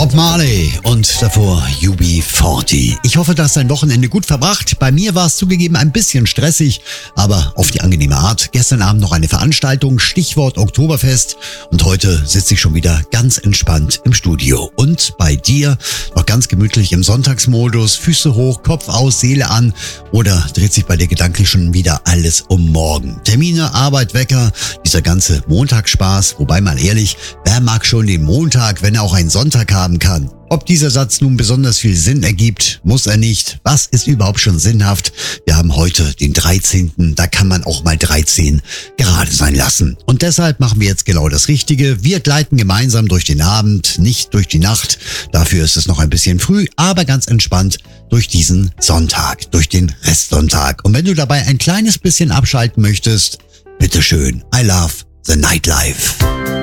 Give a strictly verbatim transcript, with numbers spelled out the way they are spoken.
Bob Marley und davor U B vierzig. Ich hoffe, du hast dein Wochenende gut verbracht. Bei mir war es zugegeben ein bisschen stressig, aber auf die angenehme Art. Gestern Abend noch eine Veranstaltung, Stichwort Oktoberfest. Und heute sitze ich schon wieder ganz entspannt im Studio. Und bei dir noch ganz gemütlich im Sonntagsmodus, Füße hoch, Kopf aus, Seele an. Oder dreht sich bei dir gedanklich schon wieder alles um morgen? Termine, Arbeit, Wecker, dieser ganze Montagsspaß. Wobei mal ehrlich, wer mag schon den Montag, wenn er auch einen Sonntag haben kann? Ob dieser Satz nun besonders viel Sinn ergibt, muss er nicht. Was ist überhaupt schon sinnhaft? Wir haben heute den dreizehnten Da kann man auch mal dreizehn gerade sein lassen. Und deshalb machen wir jetzt genau das Richtige. Wir gleiten gemeinsam durch den Abend, nicht durch die Nacht. Dafür ist es noch ein bisschen früh, aber ganz entspannt durch diesen Sonntag, durch den Restsonntag. Und wenn du dabei ein kleines bisschen abschalten möchtest, bitteschön. I love the nightlife.